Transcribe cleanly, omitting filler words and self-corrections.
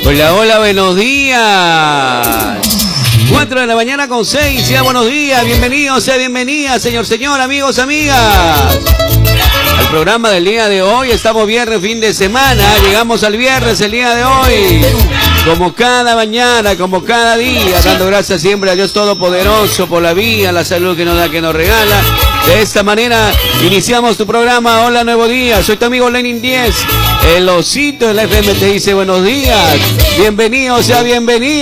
Hola, hola, buenos días. 4 de la mañana con 6, sea buenos días, bienvenidos, sea bienvenida, señor, amigos, amigas. Al programa del día de hoy, estamos viernes, fin de semana, llegamos al viernes el día de hoy. Como cada mañana, como cada día, dando gracias siempre a Dios Todopoderoso por la vida, la salud que nos da, que nos regala. De esta manera, iniciamos tu programa. Hola, nuevo día, soy tu amigo Lenin 10, el osito de la FM te dice buenos días, bienvenido, sea bienvenido.